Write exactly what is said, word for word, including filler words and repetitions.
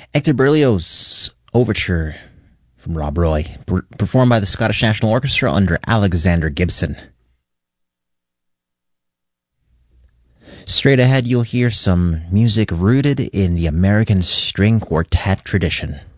Hector Berlioz Overture from Rob Roy, per- performed by the Scottish National Orchestra under Alexander Gibson. Straight ahead, you'll hear some music rooted in the American string quartet tradition.